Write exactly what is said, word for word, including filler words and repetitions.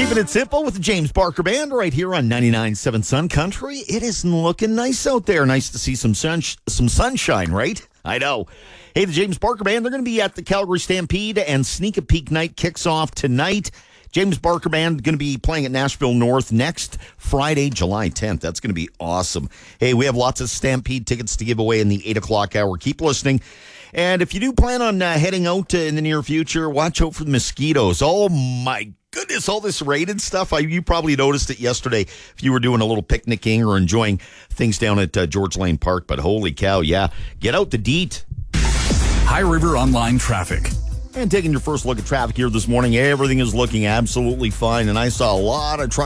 Keeping it simple with the James Barker Band right here on ninety-nine point seven Sun Country. It is looking nice out there. Nice to see some sun, some sunshine, right? I know. Hey, the James Barker Band, they're going to be at the Calgary Stampede, and Sneak a Peek Night kicks off tonight. James Barker Band going to be playing at Nashville North next Friday, July tenth. That's going to be awesome. Hey, we have lots of Stampede tickets to give away in the eight o'clock hour. Keep listening. And if you do plan on uh, heading out uh, in the near future, watch out for the mosquitoes. Oh, my goodness, all this rain stuff. I, you probably noticed it yesterday if you were doing a little picnicking or enjoying things down at uh, George Lane Park. But holy cow, yeah, get out the DEET. High River Online Traffic. And taking your first look at traffic here this morning, everything is looking absolutely fine. And I saw a lot of traffic.